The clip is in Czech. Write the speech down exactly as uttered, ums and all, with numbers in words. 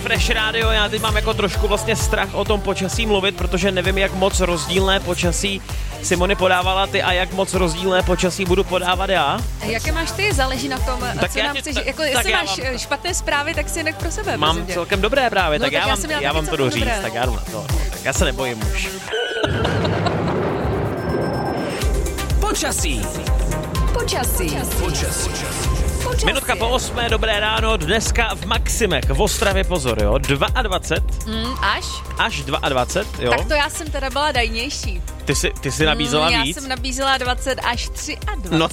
Fresh Radio, já teď mám jako trošku vlastně strach o tom počasí mluvit, protože nevím, jak moc rozdílné počasí Simony podávala ty a jak moc rozdílné počasí budu podávat já. Jaké máš ty? Záleží na tom, tak co já nám tě, chceš. tak, Jako, tak jestli já máš mám, špatné zprávy, tak si jinak pro sebe. Mám celkem dobré právě, no, tak, tak já, já, vám, já, já vám to jdu říct, dobré, tak no. já jdu na to. No, tak já se nebojím už. Počasí. Počasí. Počasí. Počasí. Minutka po osmé, dobré ráno, dneska v Maximech, v Ostravě, pozor, jo, dvacet dva, Mm, až? až dvacet dva, jo. Tak to já jsem teda byla dajnější. Ty jsi, ty jsi nabízela mm, víc? Já jsem nabízela dvacet až dvacet tři. No